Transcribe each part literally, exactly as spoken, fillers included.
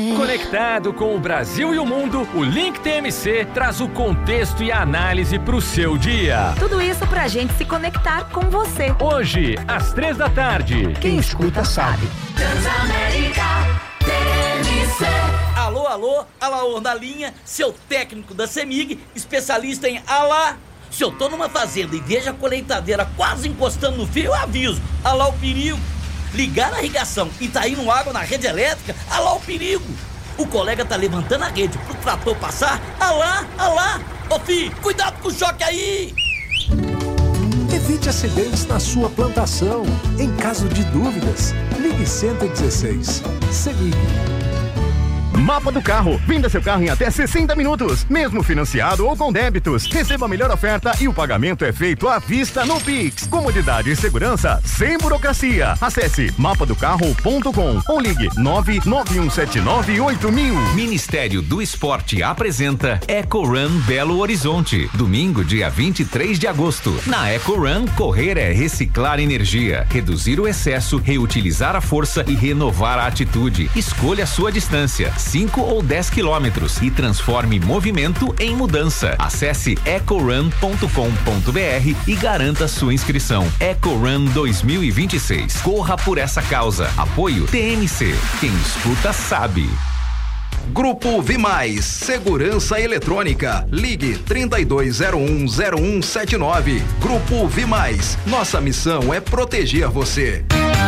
Conectado com o Brasil e o mundo, o Link T M C traz o contexto e a análise para o seu dia. Tudo isso pra gente se conectar com você. Hoje, às três da tarde. Quem escuta sabe. Transamérica T M C. Alô, alô, Alaor na linha, seu técnico da CEMIG, especialista em alá. Se eu tô numa fazenda e vejo a colheitadeira quase encostando no fio, eu aviso. Alá o perigo. Ligar a irrigação e tá indo água na rede elétrica, alá o perigo. O colega tá levantando a rede pro trator passar, alá, alá. Ô filho, cuidado com o choque aí. Evite acidentes na sua plantação. Em caso de dúvidas, ligue cento e dezesseis. CEMIG. Mapa do Carro. Venda seu carro em até sessenta minutos, mesmo financiado ou com débitos. Receba a melhor oferta e o pagamento é feito à vista no Pix. Comodidade e segurança sem burocracia. Acesse mapa do carro ponto com ou ligue nove nove um sete nove oito mil. Ministério do Esporte apresenta Eco Run Belo Horizonte. Domingo, dia vinte e três de agosto. Na Eco Run, correr é reciclar energia, reduzir o excesso, reutilizar a força e renovar a atitude. Escolha a sua distância, cinco ou dez quilômetros, e transforme movimento em mudança. Acesse eco run ponto com ponto b r e garanta sua inscrição. Eco Run dois mil e vinte e seis. Corra por essa causa. Apoio T M C. Quem escuta sabe. Grupo Vimais, Segurança Eletrônica. Ligue trinta e dois zero um zero um sete nove. Grupo Vimais. Nossa missão é proteger você.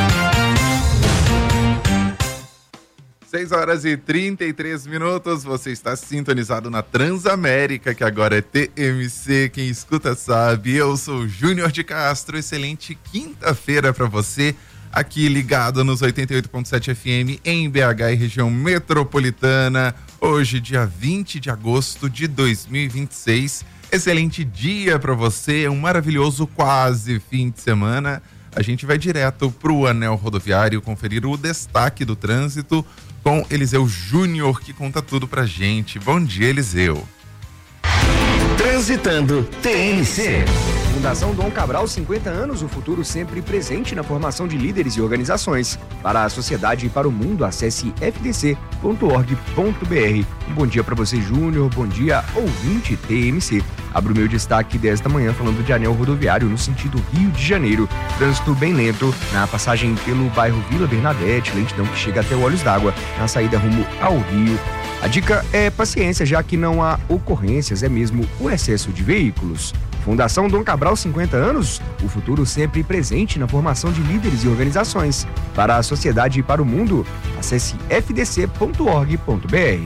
seis horas e trinta e três minutos, você está sintonizado na Transamérica, que agora é T M C, quem escuta sabe. Eu sou Júnior de Castro, excelente quinta-feira para você, aqui ligado nos oitenta e oito ponto sete F M em B H e região metropolitana. Hoje, dia vinte de agosto de dois mil e vinte e seis, excelente dia para você, um maravilhoso quase fim de semana. A gente vai direto para o anel rodoviário conferir o destaque do trânsito com Eliseu Júnior, que conta tudo pra gente. Bom dia, Eliseu. Transitando T M C. Fundação Dom Cabral, cinquenta anos, o futuro sempre presente na formação de líderes e organizações. Para a sociedade e para o mundo, acesse f d c ponto org ponto b r. Um bom dia para você, Júnior. Bom dia, ouvinte T M C. Abro o meu destaque desta manhã falando de anel rodoviário no sentido Rio de Janeiro. Trânsito bem lento na passagem pelo bairro Vila Bernadette, lentidão que chega até o Olhos d'Água, na saída rumo ao Rio. A dica é paciência, já que não há ocorrências, é mesmo o excesso de veículos. Fundação Dom Cabral, cinquenta anos, o futuro sempre presente na formação de líderes e organizações. Para a sociedade e para o mundo, acesse f d c ponto org ponto b r.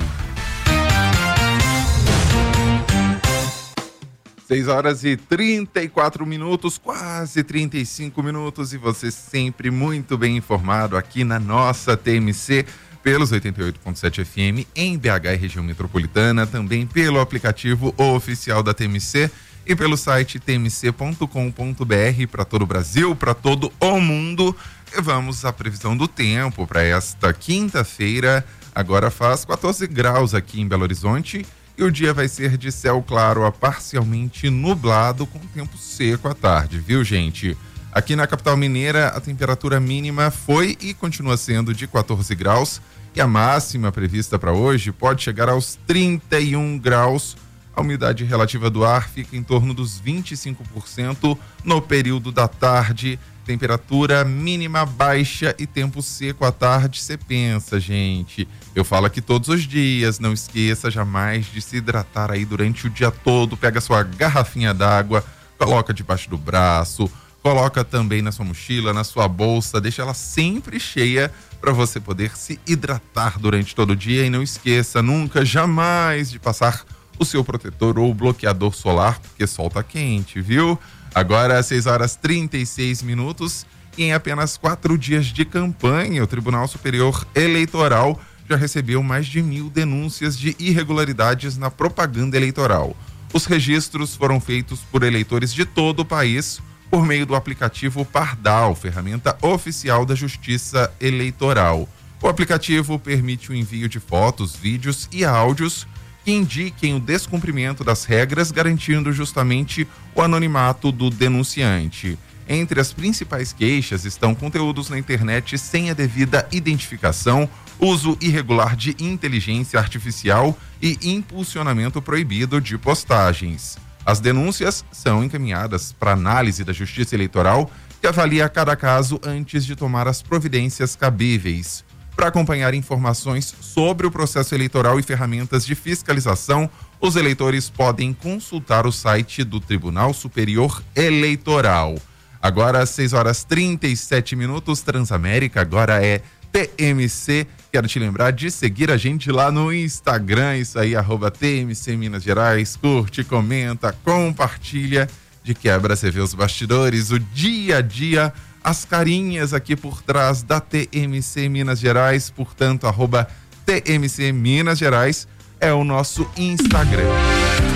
seis horas e trinta e quatro minutos, quase trinta e cinco minutos, e você sempre muito bem informado aqui na nossa T M C, pelos oitenta e oito ponto sete F M em B H e região metropolitana, também pelo aplicativo oficial da T M C e pelo site t m c ponto com ponto b r para todo o Brasil, para todo o mundo. E vamos à previsão do tempo para esta quinta-feira. Agora faz quatorze graus aqui em Belo Horizonte e o dia vai ser de céu claro a parcialmente nublado com tempo seco à tarde, viu, gente? Aqui na capital mineira, a temperatura mínima foi e continua sendo de quatorze graus e a máxima prevista para hoje pode chegar aos trinta e um graus. A umidade relativa do ar fica em torno dos vinte e cinco por cento no período da tarde. Temperatura mínima baixa e tempo seco à tarde. Você pensa, gente, eu falo aqui todos os dias, não esqueça jamais de se hidratar aí durante o dia todo. Pega sua garrafinha d'água, coloca debaixo do braço, coloca também na sua mochila, na sua bolsa, deixa ela sempre cheia para você poder se hidratar durante todo o dia. E não esqueça nunca, jamais, de passar o seu protetor ou bloqueador solar, porque o sol tá quente, viu? Agora, seis horas e trinta e seis minutos, e em apenas quatro dias de campanha, o Tribunal Superior Eleitoral já recebeu mais de mil denúncias de irregularidades na propaganda eleitoral. Os registros foram feitos por eleitores de todo o país por meio do aplicativo Pardal, ferramenta oficial da Justiça Eleitoral. O aplicativo permite o envio de fotos, vídeos e áudios que indiquem o descumprimento das regras, garantindo justamente o anonimato do denunciante. Entre as principais queixas estão conteúdos na internet sem a devida identificação uso irregular de inteligência artificial e impulsionamento proibido de postagens. As denúncias são encaminhadas para análise da Justiça Eleitoral, que avalia cada caso antes de tomar as providências cabíveis. Para acompanhar informações sobre o processo eleitoral e ferramentas de fiscalização, os eleitores podem consultar o site do Tribunal Superior Eleitoral. Agora, às seis horas e trinta e sete minutos, Transamérica agora é T M C. Quero te lembrar de seguir a gente lá no Instagram, isso aí, arroba T M C Minas Gerais. Curte, comenta, compartilha. De quebra, você vê os bastidores, o dia a dia, as carinhas aqui por trás da T M C Minas Gerais. Portanto, arroba T M C Minas Gerais é o nosso Instagram.